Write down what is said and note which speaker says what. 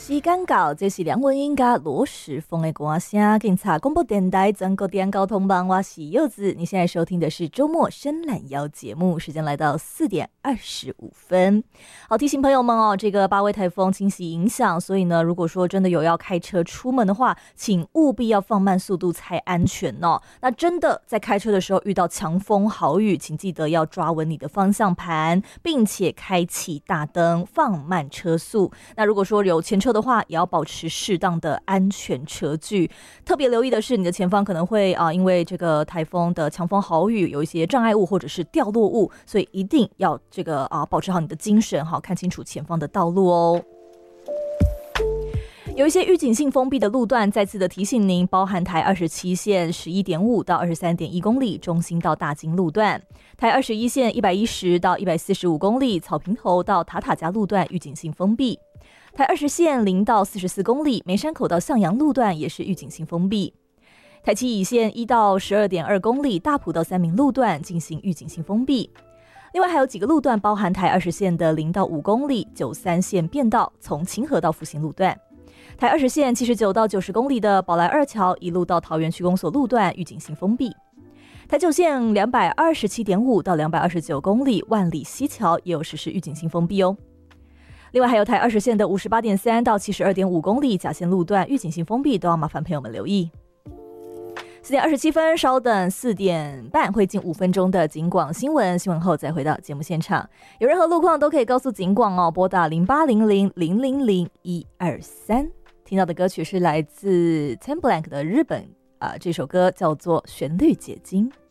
Speaker 1: 时间到，这是梁文音加罗时丰的歌声。警察广播电台全国电交通网，我是柚子。你现在收听的是周末伸懒腰节目，时间来到4:25。好，提醒朋友们哦，这个8位台风侵袭影响，所以呢，如果说真的有要开车出门的话，请务必要放慢速度才安全哦。那真的在开车的时候遇到强风豪雨，请记得要抓稳你的方向盘，并且开启大灯，放慢车速。那如果说有前车的话，也要保持适当的安全车距。特别留意的是，你的前方可能会因为这个台风的强风豪雨有一些障碍物或者是掉落物，所以一定要这个保持好你的精神，好看清楚前方的道路哦。有一些预警性封闭的路段，再次的提醒您，包含台27线11.5到23.1公里，中兴到大金路段；台21线110到145公里，草坪头到塔塔加路段预警性封闭；台20线0到44公里，梅山口到向阳路段也是预警性封闭；台7乙线1到12.2公里，大埔到三民路段进行预警性封闭。另外还有几个路段，包含台20线的0到5公里，93线变道从清河到复兴路段；台20线79到90公里的宝来二桥一路到桃园区公所路段预警性封闭；台9线227.5到229公里，万里西桥也有实施预警性封闭哦。另外还有台20线的58.3到72.5公里，甲线路段预警性封闭，都要麻烦朋友们留意。4:27，稍等4点半会进5分钟的警广新闻，新闻后再回到节目现场。有任何路况都可以告诉警广哦，拨打0800000123。听到的歌曲是来自 Ten Blank 的日本这首歌叫做《旋律结晶》。